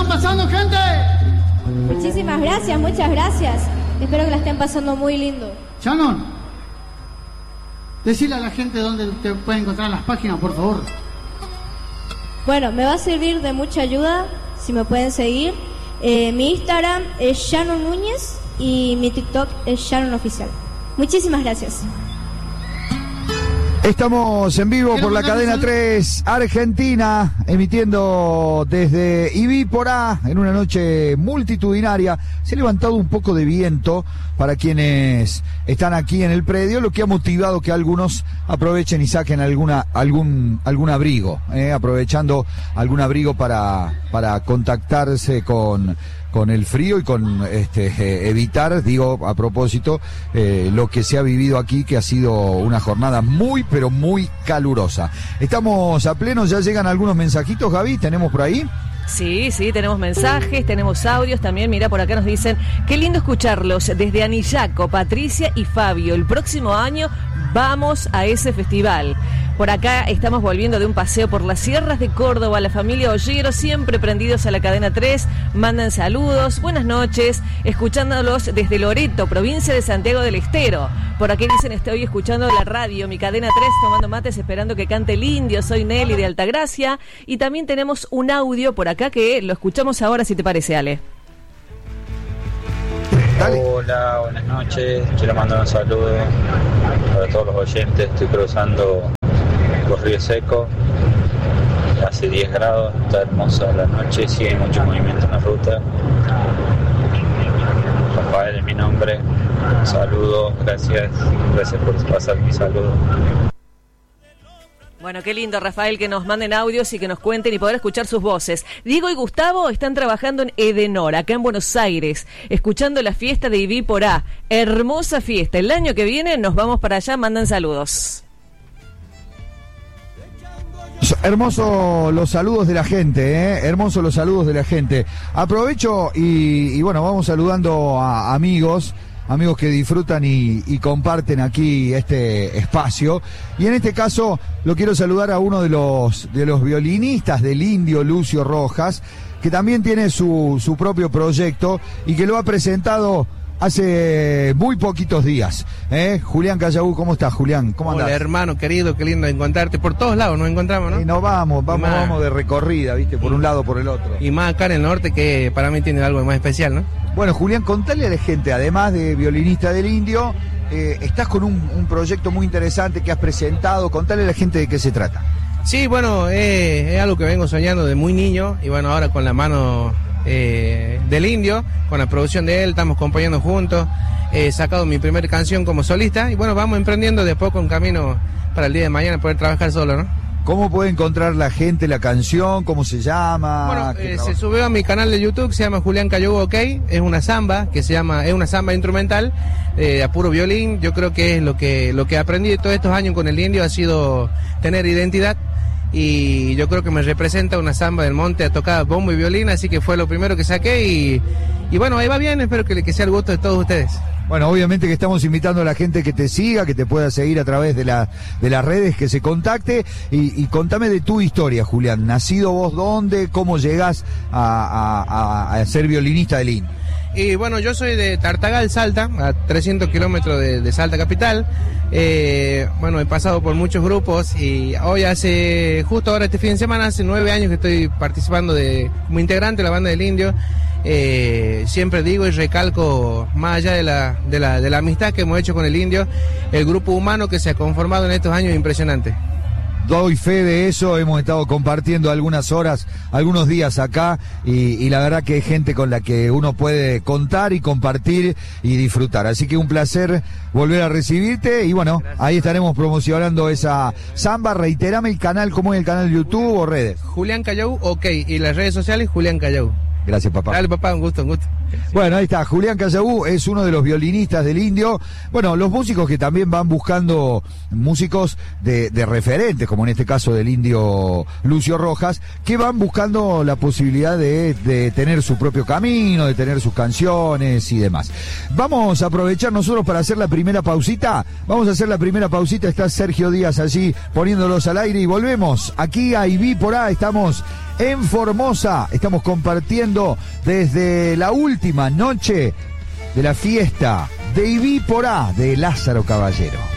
están pasando, gente? Muchísimas gracias, muchas gracias. Espero que la estén pasando muy lindo. Shannon, decile a la gente dónde te puede encontrar las páginas, por favor. Bueno, me va a servir de mucha ayuda si me pueden seguir. Mi Instagram es Shannon Núñez y mi TikTok es Shannon Oficial. Muchísimas gracias. Estamos en vivo por la cadena 3 Argentina, emitiendo desde Ibípora en una noche multitudinaria. Se ha levantado un poco de viento para quienes están aquí en el predio, lo que ha motivado que algunos aprovechen y saquen algún abrigo, aprovechando algún abrigo para contactarse con el frío y con evitar, digo, a propósito, lo que se ha vivido aquí, que ha sido una jornada muy, pero muy calurosa. Estamos a pleno, ya llegan algunos mensajitos, Gaby, ¿tenemos por ahí? Sí, tenemos mensajes, tenemos audios también. Mira, por acá nos dicen, qué lindo escucharlos desde Anillaco, Patricia y Fabio. El próximo año vamos a ese festival. Por acá estamos volviendo de un paseo por las sierras de Córdoba. La familia Ollero, siempre prendidos a la cadena 3, mandan saludos, buenas noches, escuchándolos desde Loreto, provincia de Santiago del Estero. Por aquí dicen, estoy escuchando la radio, mi cadena 3, tomando mates, esperando que cante el indio. Soy Nelly de Altagracia. Y también tenemos un audio por acá que lo escuchamos ahora, si te parece, Ale. Hola, buenas noches. Quiero mandar un saludo para todos los oyentes. Estoy cruzando los ríos secos. Hace 10 grados, está hermosa la noche, sí hay mucho movimiento en la ruta. Rafael es mi nombre. Saludos, gracias por pasar mi saludo. Bueno, qué lindo, Rafael, que nos manden audios y que nos cuenten y poder escuchar sus voces. Diego y Gustavo están trabajando en Edenor, acá en Buenos Aires, escuchando la fiesta de Ibípora. Hermosa fiesta. El año que viene nos vamos para allá, mandan saludos. Hermoso los saludos de la gente, hermosos los saludos de la gente. Aprovecho y bueno, vamos saludando a amigos que disfrutan y comparten aquí este espacio. Y en este caso lo quiero saludar a uno de los violinistas del Indio, Lucio Rojas, que también tiene su propio proyecto y que lo ha presentado hace muy poquitos días. Julián Callaú, ¿cómo estás, Julián? ¿Cómo andás? Hola, hermano querido, qué lindo encontrarte. Por todos lados nos encontramos, ¿no? Y nos vamos de recorrida, ¿viste? Por un lado, por el otro. Y más acá en el norte, que para mí tiene algo más especial, ¿no? Bueno, Julián, contale a la gente, además de violinista del Indio, estás con un proyecto muy interesante que has presentado. Contale a la gente de qué se trata. Sí, bueno, es algo que vengo soñando de muy niño, y bueno, ahora con la mano del Indio, con la producción de él, estamos acompañando juntos. He sacado mi primera canción como solista, y bueno, vamos emprendiendo de poco un camino para el día de mañana poder trabajar solo, ¿no? ¿Cómo puede encontrar la gente la canción? ¿Cómo se llama? Bueno, se subió a mi canal de YouTube, se llama Julián Callaú OK, es una samba es una samba instrumental a puro violín. Yo creo que es lo que aprendí de todos estos años con el Indio, ha sido tener identidad, y yo creo que me representa una samba del monte a tocar bombo y violín, así que fue lo primero que saqué, y bueno, ahí va bien, espero que sea el gusto de todos ustedes. Bueno, obviamente que estamos invitando a la gente que te siga, que te pueda seguir a través de las redes, que se contacte, y contame de tu historia, Julián. ¿Nacido vos dónde? ¿Cómo llegás a ser violinista del Indio? Y bueno, yo soy de Tartagal, Salta, a 300 kilómetros de Salta capital. Bueno, he pasado por muchos grupos, y hoy justo ahora este fin de semana, hace 9 años que estoy participando como integrante de la banda del Indio. Siempre digo y recalco, más allá de la amistad que hemos hecho con el Indio, el grupo humano que se ha conformado en estos años es impresionante. Doy fe de eso, hemos estado compartiendo algunas horas, algunos días acá, y la verdad que hay gente con la que uno puede contar y compartir y disfrutar. Así que un placer volver a recibirte, y bueno, gracias. Ahí estaremos promocionando esa samba. Reiterame el canal, ¿cómo es el canal de YouTube o redes? Julián Callaú OK, y las redes sociales Julián Callaú. Gracias, papá. Dale, papá, un gusto. Bueno, ahí está, Julián Callaú es uno de los violinistas del Indio. Bueno, los músicos que también van buscando músicos de referentes, como en este caso del Indio Lucio Rojas, que van buscando la posibilidad de tener su propio camino, de tener sus canciones y demás. Vamos a aprovechar nosotros para hacer la primera pausita. Está Sergio Díaz allí poniéndolos al aire, y volvemos aquí a Ibípora. Estamos en Formosa, estamos compartiendo emitiendo desde la última noche de la fiesta de Ibí Porá de Lázaro Caballero.